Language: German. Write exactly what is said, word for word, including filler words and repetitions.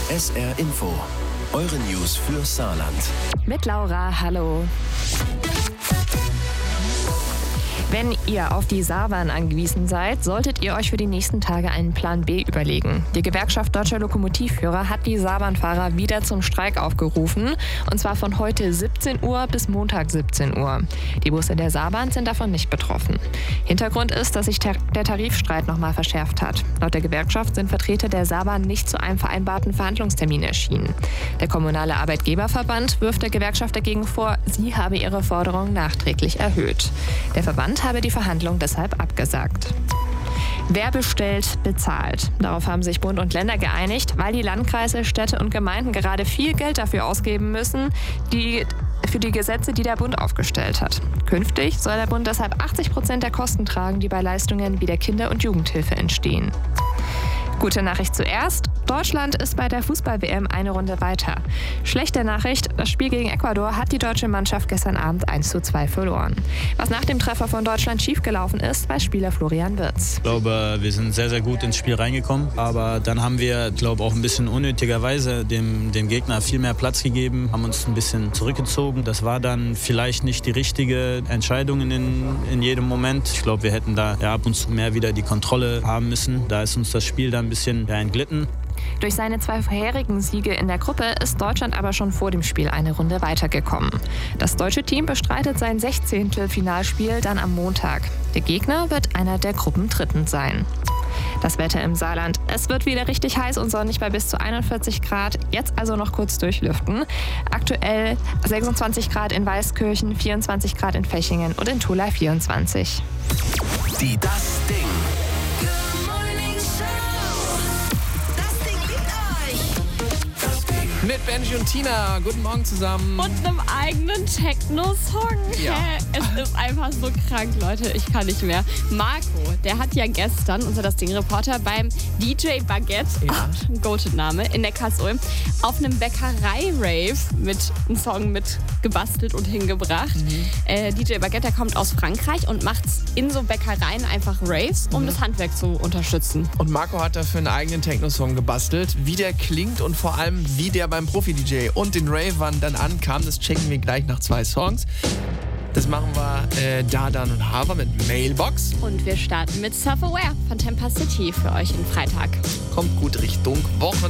S R Info. Eure News für Saarland. Mit Laura, hallo. Wenn ihr auf die Saarbahn angewiesen seid, solltet ihr euch für die nächsten Tage einen Plan B überlegen. Die Gewerkschaft Deutscher Lokomotivführer hat die Saarbahnfahrer wieder zum Streik aufgerufen. Und zwar von heute siebzehn Uhr bis Montag siebzehn Uhr. Die Busse der Saarbahn sind davon nicht betroffen. Hintergrund ist, dass sich der Tarifstreit nochmal verschärft hat. Laut der Gewerkschaft sind Vertreter der Saarbahn nicht zu einem vereinbarten Verhandlungstermin erschienen. Der kommunale Arbeitgeberverband wirft der Gewerkschaft dagegen vor, sie habe ihre Forderung nachträglich erhöht. Der Verband habe die Verhandlung deshalb abgesagt. Wer bestellt, bezahlt. Darauf haben sich Bund und Länder geeinigt, weil die Landkreise, Städte und Gemeinden gerade viel Geld dafür ausgeben müssen, die für die Gesetze, die der Bund aufgestellt hat. Künftig soll der Bund deshalb achtzig Prozent der Kosten tragen, die bei Leistungen wie der Kinder- und Jugendhilfe entstehen. Gute Nachricht zuerst. Deutschland ist bei der Fußball-W M eine Runde weiter. Schlechte Nachricht, das Spiel gegen Ecuador hat die deutsche Mannschaft gestern Abend eins zu zwei verloren. Was nach dem Treffer von Deutschland schiefgelaufen ist, weiß Spieler Florian Wirtz. Ich glaube, wir sind sehr, sehr gut ins Spiel reingekommen. Aber dann haben wir, glaube ich, auch ein bisschen unnötigerweise dem, dem Gegner viel mehr Platz gegeben, haben uns ein bisschen zurückgezogen. Das war dann vielleicht nicht die richtige Entscheidung in, in jedem Moment. Ich glaube, wir hätten da ja, ab und zu mehr wieder die Kontrolle haben müssen. Da ist uns das Spiel dann ein bisschen ja, entglitten. Durch seine zwei vorherigen Siege in der Gruppe ist Deutschland aber schon vor dem Spiel eine Runde weitergekommen. Das deutsche Team bestreitet sein sechzehnte Finalspiel dann am Montag. Der Gegner wird einer der Gruppendritten sein. Das Wetter im Saarland. Es wird wieder richtig heiß und sonnig bei bis zu einundvierzig Grad. Jetzt also noch kurz durchlüften. Aktuell sechsundzwanzig Grad in Weißkirchen, vierundzwanzig Grad in Fechingen und in Tula vierundzwanzig. Die Das Ding. Mit Benji und Tina. Guten Morgen zusammen. Und einem eigenen Techno-Song. Ja. Hä? Es ist einfach so krank, Leute. Ich kann nicht mehr. Marco, der hat ja gestern, unser Das Ding-Reporter, beim D J Baguette, Ja. ein Goated-Name, in Neckarsulm, auf einem Bäckerei-Rave mit einem Song mit gebastelt und hingebracht. Mhm. Äh, D J Baguette, der kommt aus Frankreich und macht in so Bäckereien einfach Raves, um mhm. das Handwerk zu unterstützen. Und Marco hat dafür einen eigenen Techno-Song gebastelt. Wie der klingt und vor allem, wie der beim Profi-D J und den Ravern dann ankam, das checken wir gleich nach zwei Songs. Das machen wir äh, Dardan und Haver mit Mailbox. Und wir starten mit Self-Aware von Temper City für euch im Freitag. Kommt gut Richtung Woche.